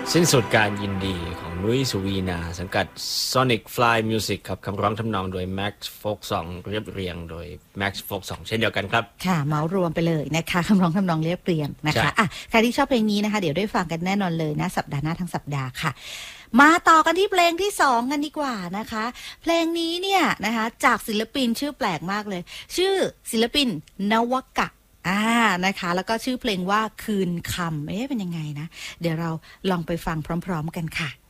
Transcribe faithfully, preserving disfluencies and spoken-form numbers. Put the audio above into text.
สิ้นสุดการยินดีของนุ้ยสุวีนาสังกัด Sonic Fly Music ครับคำร้องทำนองโดย Max Folk Song เรียบเรียงโดย Max Folk Song เช่นเดียวกันครับค่ะเมาส์รวมไปเลยนะคะคำร้องทำนองเรียบเรียงนะคะอ่ะใครที่ชอบเพลงนี้นะคะเดี๋ยวได้ฟังกันแน่นอนเลยนะสัปดาห์หน้าทั้งสัปดาห์ค่ะมาต่อกันที่เพลงที่สองกันดีกว่านะคะเพลงนี้เนี่ยนะคะจากศิลปินชื่อแปลกมากเลยชื่อศิลปินนวกะอ่านะคะแล้วก็ชื่อเพลงว่าคืนคำเอ๊ะเป็นยังไงนะเดี๋ยวเราลองไปฟังพร้อมๆกันค่ะ